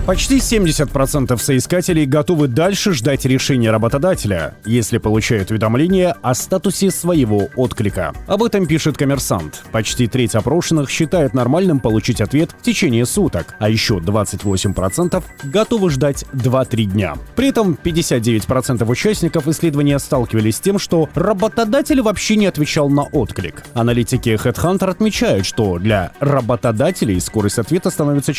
Почти 70% соискателей готовы дальше ждать решения работодателя, если получают уведомление о статусе своего отклика. Об этом пишет «Коммерсант». Почти треть опрошенных считает нормальным получить ответ в течение суток, а еще 28% готовы ждать 2-3 дня. При этом 59% участников исследования сталкивались с тем, что работодатель вообще не отвечал на отклик. Аналитики HeadHunter отмечают, что для работодателей скорость ответа становится